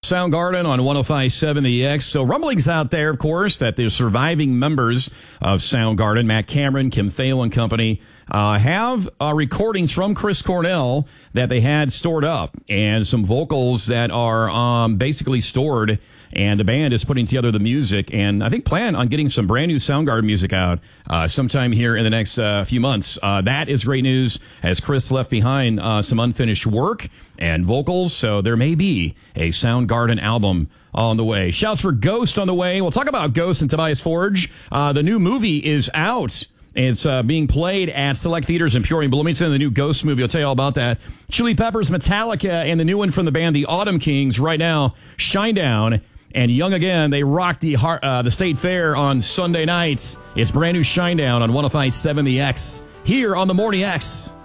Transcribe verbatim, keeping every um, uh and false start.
Soundgarden on one oh five point seven The X. So rumblings out there, of course, that the surviving members of Soundgarden, Matt Cameron, Kim Thayil and company, uh, have uh, recordings from Chris Cornell that they had stored up and some vocals that are um, basically stored. And the band is putting together the music and I think plan on getting some brand new Soundgarden music out uh, sometime here in the next uh, few months. Uh, that is great news as Chris left behind uh, some unfinished work and vocals. So there may be a Soundgarden album on the way. Shouts for Ghost on the way. We'll talk about Ghost and Tobias Forge. Uh, the new movie is out. It's uh, being played at select theaters in Peoria and Bloomington. The new Ghost movie. I'll tell you all about that. Chili Peppers, Metallica, and the new one from the band, the Autumn Kings. Right now, Shinedown. And Young Again, they rocked the heart, uh, the State Fair on Sunday nights. It's brand new Shinedown on one oh five point seven The X here on the Morning X.